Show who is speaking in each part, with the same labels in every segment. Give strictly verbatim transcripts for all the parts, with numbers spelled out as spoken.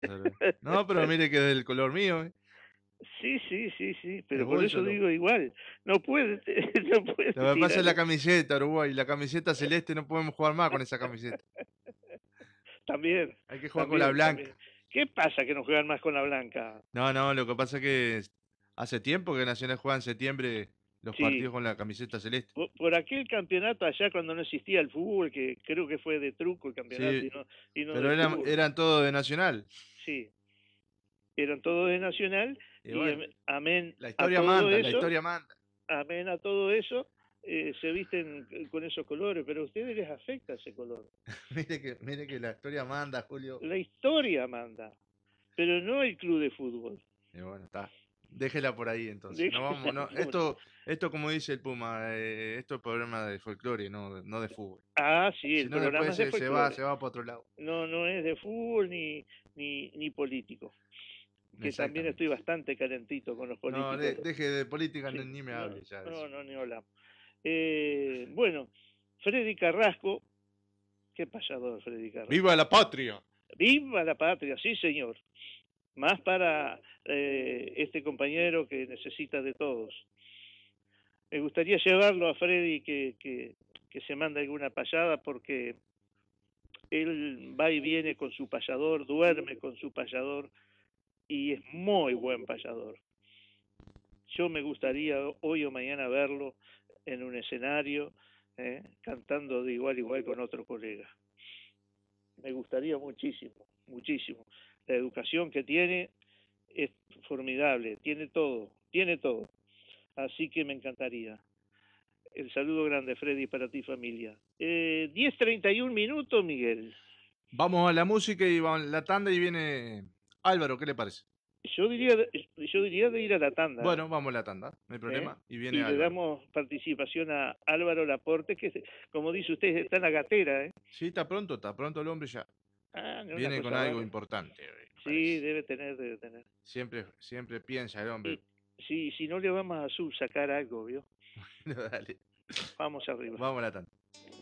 Speaker 1: Claro. No, pero mire que es del color mío, ¿eh?
Speaker 2: Sí, sí, sí, sí,
Speaker 1: Es
Speaker 2: pero por
Speaker 1: muy
Speaker 2: eso
Speaker 1: solo.
Speaker 2: digo igual, no puede, no puede
Speaker 1: Lo que pasa es
Speaker 2: tirar
Speaker 1: la
Speaker 2: eso.
Speaker 1: camiseta, Uruguay. La camiseta celeste no podemos jugar más con esa camiseta.
Speaker 2: También,
Speaker 1: Hay que jugar con la
Speaker 2: también, también.
Speaker 1: blanca.
Speaker 2: ¿Qué pasa que no juegan más con la blanca?
Speaker 1: No, no, lo que pasa es que hace tiempo que Nacional juega en septiembre los
Speaker 2: Sí,
Speaker 1: partidos con la camiseta celeste.
Speaker 2: por, por aquel campeonato allá cuando no existía el fútbol, que creo que fue de truco el campeonato
Speaker 1: Sí,
Speaker 2: y no, y no de
Speaker 1: pero eran,
Speaker 2: fútbol.
Speaker 1: eran todos de Nacional.
Speaker 2: Sí, eran todos de Nacional
Speaker 1: Y
Speaker 2: y
Speaker 1: bueno,
Speaker 2: am- amén
Speaker 1: la
Speaker 2: a
Speaker 1: historia
Speaker 2: todo
Speaker 1: manda, la
Speaker 2: eso,
Speaker 1: historia manda.
Speaker 2: amén a todo eso, eh, se visten con esos colores, pero a ustedes les afecta ese color.
Speaker 1: Mire que, mire que la historia manda, Julio.
Speaker 2: La historia manda, pero no el club de fútbol.
Speaker 1: Y bueno, está. Déjela por ahí entonces. No vamos,
Speaker 2: Déjenla
Speaker 1: no.
Speaker 2: por-
Speaker 1: Esto, esto como dice el Puma, eh, esto es problema de folclore, no, no de fútbol.
Speaker 2: Ah, sí,
Speaker 1: Si
Speaker 2: el
Speaker 1: no,
Speaker 2: programa
Speaker 1: después
Speaker 2: es de
Speaker 1: se, se va, se
Speaker 2: folclore.
Speaker 1: va para otro lado.
Speaker 2: No, no es de fútbol ni, ni, ni político. Que también estoy
Speaker 1: Exactamente.
Speaker 2: bastante calentito con los
Speaker 1: No,
Speaker 2: políticos.
Speaker 1: de- deje de política, ni
Speaker 2: Sí,
Speaker 1: ni me
Speaker 2: no,
Speaker 1: hable ya de eso.
Speaker 2: no, no, ni hablamos. Eh, bueno, Freddy Carrasco, qué payador Freddy
Speaker 1: ¡Viva
Speaker 2: Carrasco.
Speaker 1: la patria!
Speaker 2: Viva la patria, sí señor. Más para eh, este compañero que necesita de todos. Me gustaría llevarlo a Freddy que, que, que se mande alguna payada porque él va y viene con su payador, duerme con su payador y es muy buen payador. Yo me gustaría hoy o mañana verlo en un escenario eh, cantando de igual a igual con otro colega. Me gustaría muchísimo, muchísimo. La educación que tiene es formidable, tiene todo, tiene todo. Así que me encantaría. El saludo grande, Freddy, para ti familia. Eh, diez treinta y un minutos, Miguel.
Speaker 1: Vamos a la música y vamos a la tanda y viene Álvaro, ¿qué le parece?
Speaker 2: Yo diría, yo diría de ir a la tanda.
Speaker 1: Bueno, vamos a la tanda, no hay
Speaker 2: ¿Eh?
Speaker 1: problema. Y viene
Speaker 2: Y le
Speaker 1: Álvaro.
Speaker 2: damos participación a Álvaro Laporte, que como dice usted, está en la gatera. ¿Eh?
Speaker 1: Sí, está pronto, está pronto el hombre ya.
Speaker 2: Ah, no, una
Speaker 1: Viene con
Speaker 2: cosa
Speaker 1: algo
Speaker 2: bárbara.
Speaker 1: importante hoy, me
Speaker 2: Sí,
Speaker 1: parece.
Speaker 2: debe tener, debe tener.
Speaker 1: Siempre, siempre piensa el hombre.
Speaker 2: Y si, si no le vamos a subsacar algo, ¿vio?
Speaker 1: Dale.
Speaker 2: Vamos arriba.
Speaker 1: Vamos a la tanda.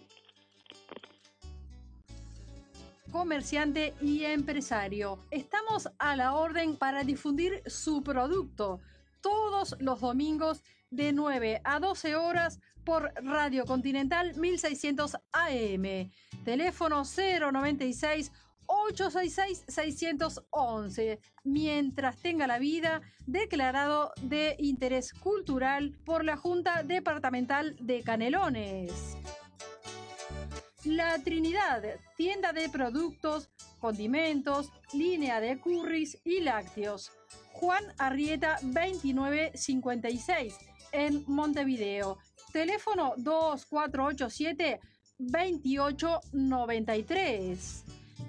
Speaker 3: Comerciante y empresario. Estamos a la orden para difundir su producto todos los domingos de nueve a doce horas por Radio Continental mil seiscientos A M. Teléfono cero noventa y seis, ochocientos sesenta y seis, seiscientos once. Mientras tenga la vida, declarado de interés cultural por la Junta Departamental de Canelones. La Trinidad, tienda de productos, condimentos, línea de curris y lácteos. Juan Arrieta veintinueve cincuenta y seis en Montevideo. Teléfono dos cuatro ocho siete, veintiocho noventa y tres.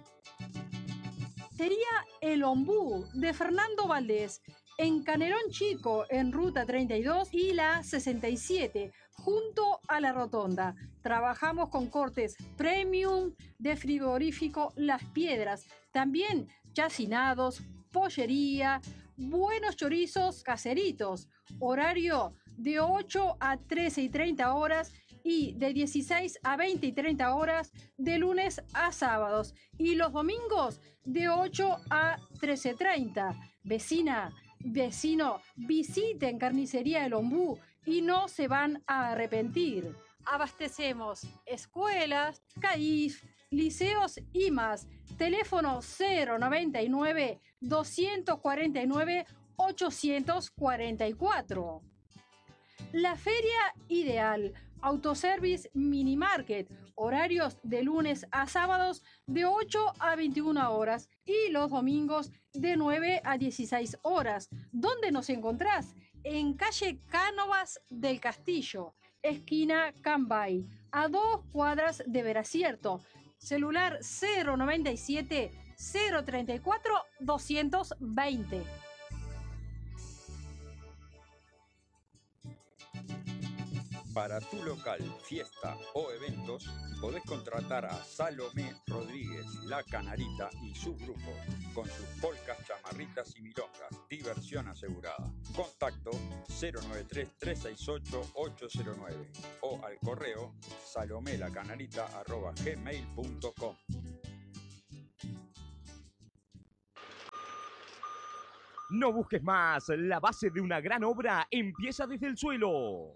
Speaker 3: Sería El Ombú de Fernando Valdés en Canelón Chico en Ruta treinta y dos y la sesenta y siete junto a la rotonda. Trabajamos con cortes premium de frigorífico Las Piedras, también chacinados, pollería, buenos chorizos caseritos, horario de ocho a trece y treinta horas y de dieciséis a veinte y treinta horas de lunes a sábados y los domingos de ocho a trece y treinta. Vecina, vecino, visiten Carnicería El Ombú y no se van a arrepentir. Abastecemos escuelas, C A I F, liceos y más. Teléfono cero noventa y nueve, doscientos cuarenta y nueve, ochocientos cuarenta y cuatro. La feria ideal, Autoservice Mini Market, horarios de lunes a sábados de ocho a veintiuna horas y los domingos de nueve a dieciséis horas. ¿Dónde nos encontrás? En calle Cánovas del Castillo, esquina Cambay, a dos cuadras de Veracierto. Celular cero noventa y siete, cero treinta y cuatro, doscientos veinte.
Speaker 4: Para tu local, fiesta o eventos, podés contratar a Salomé Rodríguez, La Canarita y su grupo, con sus polcas, chamarritas y milongas, diversión asegurada. Contacto cero nueve tres, tres seis ocho, ocho cero nueve o al correo salomelacanarita arroba gmail punto com.
Speaker 5: No busques más, la base de una gran obra empieza desde el suelo.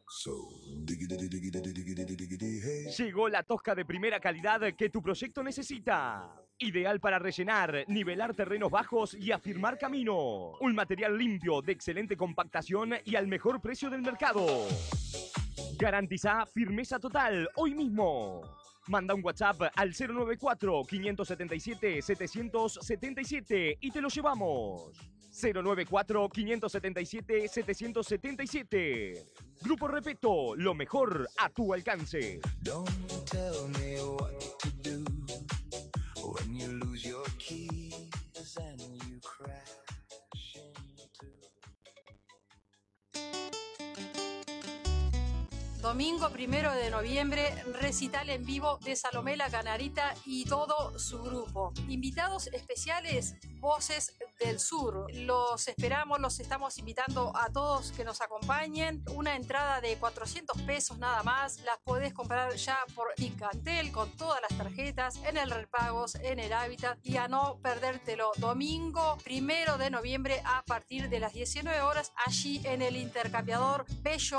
Speaker 5: Llegó la tosca de primera calidad que tu proyecto necesita. Ideal para rellenar, nivelar terrenos bajos y afirmar camino. Un material limpio, de excelente compactación y al mejor precio del mercado. Garantiza firmeza total hoy mismo. Manda un WhatsApp al cero nueve cuatro, cinco siete siete, siete siete siete y te lo llevamos. cero nueve cuatro, cinco siete siete, siete siete siete. Grupo Repeto, lo mejor a tu alcance. Don't tell me what to do when you lose your keys and you crash into...
Speaker 3: Domingo primero de noviembre, recital en vivo de Salomé La Canarita y todo su grupo. Invitados especiales, Voces del Sur. Los esperamos, los estamos invitando a todos que nos acompañen. Una entrada de cuatrocientos pesos nada más. Las podés comprar ya por Ticantel con todas las tarjetas, en el Repagos, en el Hábitat, y a no perdértelo. Domingo primero de noviembre a partir de las diecinueve horas, allí en el Intercambiador Bello